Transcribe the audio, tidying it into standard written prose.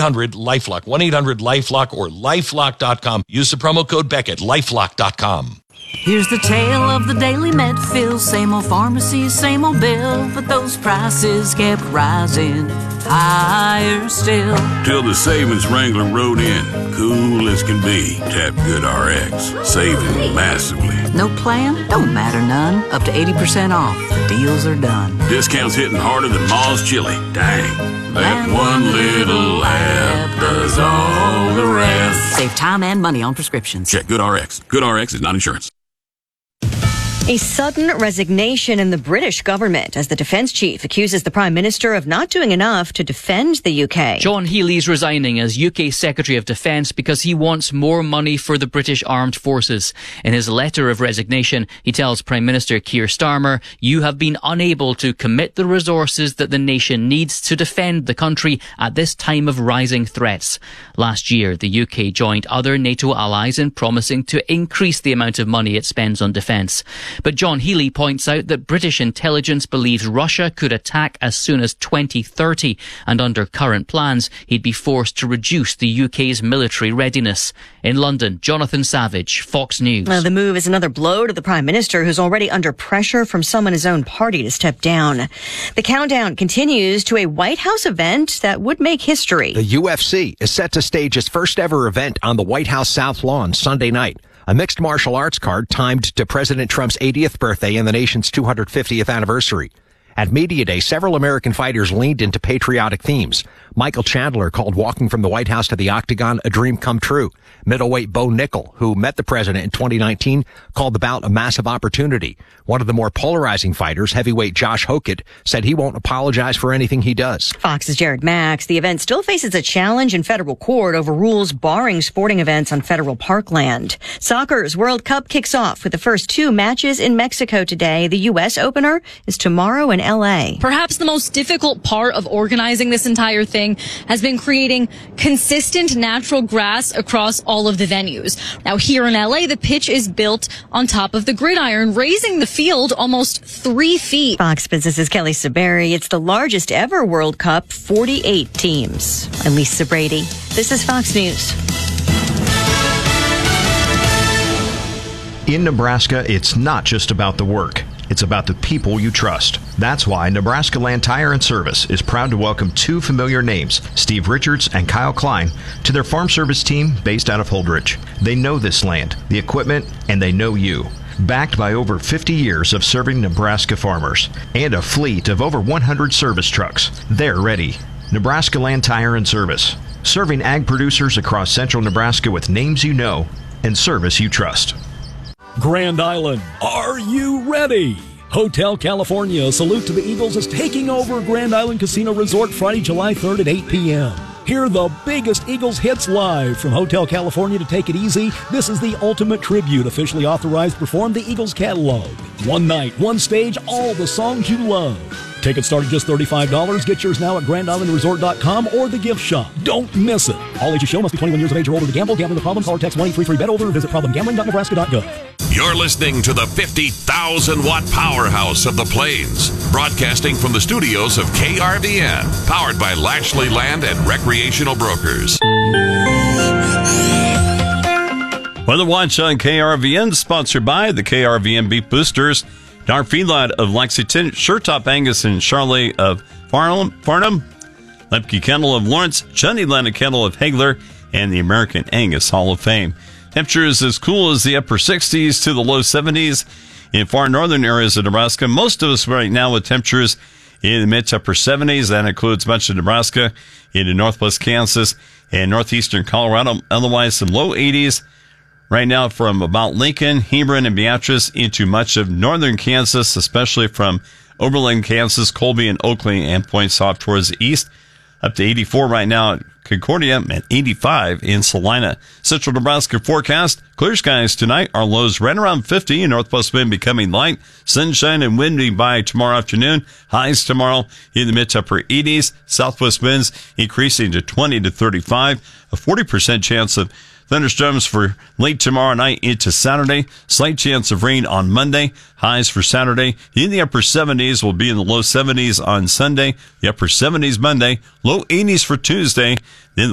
1-800-LifeLock. 1-800-LifeLock or LifeLock.com. Use the promo code Beckett, LifeLock.com. Here's the tale of the daily Medfill. Same old pharmacy, same old bill, but those prices kept rising higher still. Till the savings wrangler rode in, cool as can be. Tap GoodRx, saving massively. No plan? Don't matter none. Up to 80% off. The deals are done. Discounts hitting harder than Ma's chili. Dang. That one little app does all the rest. Save time and money on prescriptions. Check GoodRx. GoodRx is not insurance. A sudden resignation in the British government as the defence chief accuses the Prime Minister of not doing enough to defend the UK. John Healey's resigning as UK Secretary of Defence because he wants more money for the British Armed Forces. In his letter of resignation, he tells Prime Minister Keir Starmer, "You have been unable to commit the resources that the nation needs to defend the country at this time of rising threats." Last year, the UK joined other NATO allies in promising to increase the amount of money it spends on defence. But John Healey points out that British intelligence believes Russia could attack as soon as 2030, and under current plans, he'd be forced to reduce the UK's military readiness. In London, Jonathan Savage, Fox News. The move is another blow to the Prime Minister, who's already under pressure from some in his own party to step down. The countdown continues to a White House event that would make history. The UFC is set to stage its first ever event on the White House South Lawn Sunday night. A mixed martial arts card timed to President Trump's 80th birthday and the nation's 250th anniversary. At Media Day, several American fighters leaned into patriotic themes. Michael Chandler called walking from the White House to the Octagon a dream come true. Middleweight Bo Nickel, who met the president in 2019, called the bout a massive opportunity. One of the more polarizing fighters, heavyweight Josh Hokett, said he won't apologize for anything he does. Fox's Jared Max. The event still faces a challenge in federal court over rules barring sporting events on federal parkland. Soccer's World Cup kicks off with the first two matches in Mexico today. The U.S. opener is tomorrow in L.A. Perhaps the most difficult part of organizing this entire thing has been creating consistent natural grass across all of the venues. Now here in LA, the pitch is built on top of the gridiron, raising the field almost 3 feet. Fox Business's Kelly Saberi. It's the largest ever World Cup, 48 teams. I'm Lisa Brady. This is Fox News. In Nebraska, it's not just about the work. It's about the people you trust. That's why Nebraska Land Tire and Service is proud to welcome two familiar names, Steve Richards and Kyle Klein, to their farm service team based out of Holdridge. They know this land, the equipment, and they know you. Backed by over 50 years of serving Nebraska farmers and a fleet of over 100 service trucks, they're ready. Nebraska Land Tire and Service, serving ag producers across central Nebraska with names you know and service you trust. Grand Island, are you ready? Hotel California, Salute to the Eagles, is taking over Grand Island Casino Resort Friday, July 3rd at 8 p.m. Hear the biggest Eagles hits live from Hotel California to Take It Easy. This is the ultimate tribute, officially authorized to perform the Eagles catalog. One night, one stage, all the songs you love. Tickets start at just $35. Get yours now at GrandIslandResort.com or the gift shop. Don't miss it. All ages show, must be 21 years of age or older to gamble. Gambling problem? Call or text 1-833-BET-OVER or visit problemgambling.nebraska.gov. You're listening to the 50,000-watt powerhouse of the Plains, broadcasting from the studios of KRVN, powered by Lashley Land and Recreational Brokers. Weather Watch on KRVN, sponsored by the KRVN Beef Boosters, Dar Feedlot of Lexington, Sure-Top Angus and Charlotte of Farnham, Lepke Kennel of Lawrence, Johnny Atlantic Kennel of Hagler, and the American Angus Hall of Fame. Temperatures as cool as the upper 60s to the low 70s in far northern areas of Nebraska. Most of us right now with temperatures in the mid to upper 70s. That includes much of Nebraska, into northwest Kansas and northeastern Colorado. Otherwise, some low 80s. Right now from about Lincoln, Hebron, and Beatrice into much of northern Kansas, especially from Oberlin, Kansas, Colby, and Oakley, and points off towards the east. Up to 84 right now at Concordia and 85 in Salina. Central Nebraska forecast. Clear skies tonight. Our lows right around 50. Northwest wind becoming light. Sunshine and windy by tomorrow afternoon. Highs tomorrow in the mid to upper 80s. Southwest winds increasing to 20 to 35. A 40% chance of thunderstorms for late tomorrow night into Saturday. Slight chance of rain on Monday. Highs for Saturday in the upper 70s. Will be in the low 70s on Sunday. The upper 70s Monday. Low 80s for Tuesday. Then